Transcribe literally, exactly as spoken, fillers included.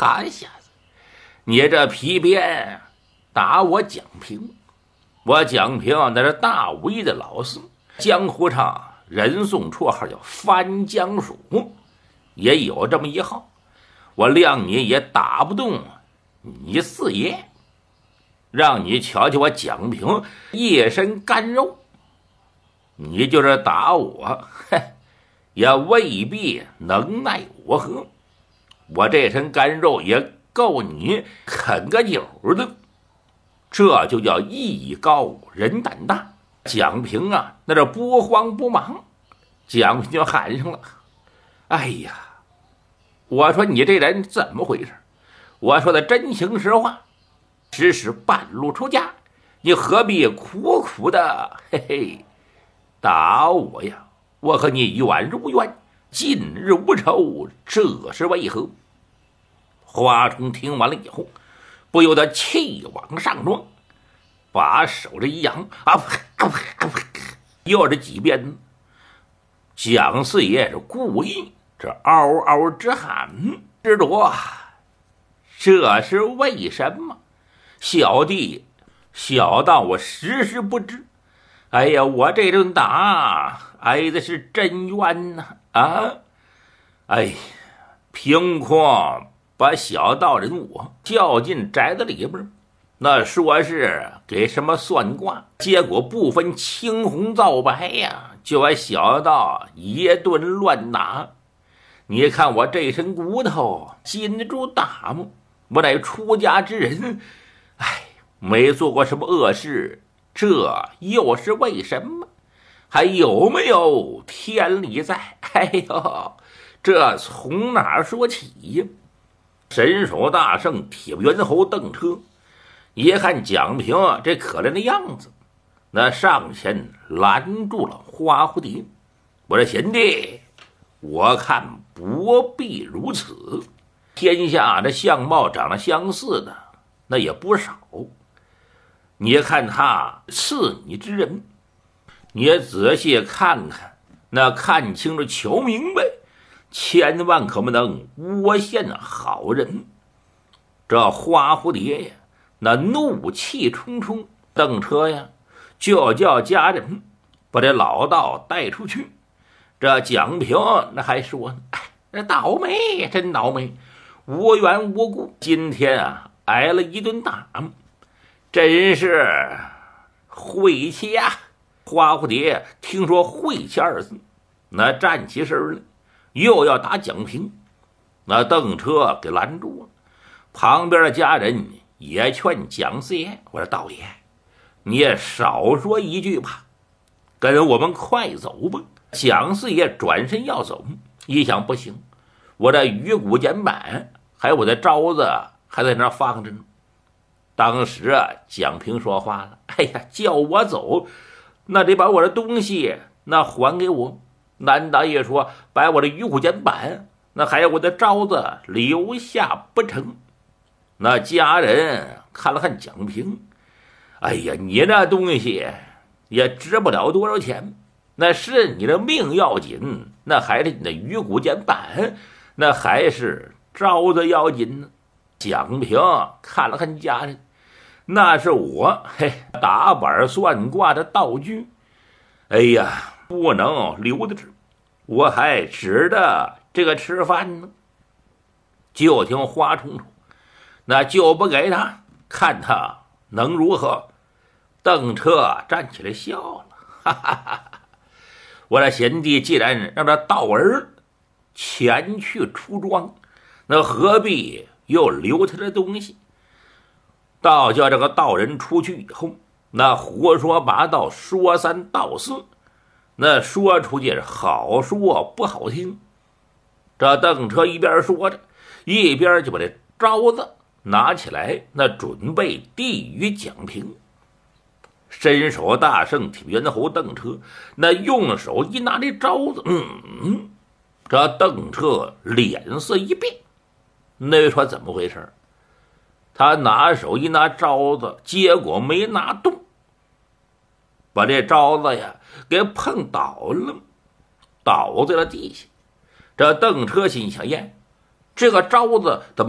好小子，你这皮鞭打我蒋平，我蒋平那是大武艺的老师，江湖上人送绰号叫翻江鼠，也有这么一号。我谅你也打不动你四爷，让你瞧瞧我蒋平一身干肉，你就是打我，嘿，也未必能奈我何。我这身干肉也够你啃个酒的，这就叫艺高人胆大。蒋平啊，那是不慌不忙，蒋平就喊上了：“哎呀！”我说你这人怎么回事？我说的真情实话，只是半路出家，你何必苦苦的嘿嘿打我呀？我和你远如冤，近日无仇，这是为何？花冲听完了以后，不由得气往上撞，把手这一扬，啊噗啊噗啊噗，又是几鞭。蒋四爷是故意这嗷嗷直喊之多，这是为什么？小弟小道我时时不知。哎呀，我这顿打挨的是真冤呐！啊，哎，凭空把小道人我叫进宅子里边，那说是给什么算卦，结果不分青红皂白呀，就把小道一顿乱打。你看我这身骨头经得住打吗？我乃出家之人，哎，没做过什么恶事，这又是为什么？还有没有天理在？哎呦，这从哪说起呀？神手大圣铁猿猴邓车一看蒋平这可怜的样子，那上前拦住了花蝴蝶。我说贤弟，我看不必如此，天下这相貌长得相似的那也不少，你看他刺你之人，你也仔细看看，那看清楚求明白，千万可不能诬陷好人。这花蝴蝶呀，那怒气冲冲，邓车呀就叫家人把这老道带出去。这蒋平那还说呢，哎，倒霉，真倒霉，无缘无故今天啊挨了一顿打，真是晦气呀！花蝴蝶听说晦气二字，那站起身来，又要打蒋平，那邓车给拦住了。旁边的家人也劝蒋四爷，我说道爷，你也少说一句吧，跟我们快走吧。蒋四爷转身要走，一想不行，我这鱼骨剪板还有我的招子还在那放着呢。当时啊，蒋平说话了：“哎呀，叫我走，那得把我的东西那还给我。难道也说把我的鱼骨剪板，那还有我的招子留下不成？”那家人看了看蒋平，哎呀，你那东西也值不了多少钱，那是你的命要紧，那还是你的鱼骨剪板，那还是招子要紧呢。蒋平看了看家人，那是我嘿打板算卦的道具，哎呀，不能留得着，我还指着这个吃饭呢。就听花冲冲，那就不给他，看他能如何？邓车站起来笑了，哈哈哈哈！我的贤弟既然让他道儿前去出庄，那何必又留他的东西？道教这个道人出去以后，那胡说八道，说三道四，那说出去是好说不好听。这邓车一边说着，一边就把这招子拿起来，那准备递与蒋平。身手大圣铁猿猴邓车那用手一拿这招子，嗯，这邓车脸色一变。那说怎么回事？他拿手一拿招子，结果没拿动，把这招子呀给碰倒了，倒在了地下。这邓车心想：耶，这个招子怎么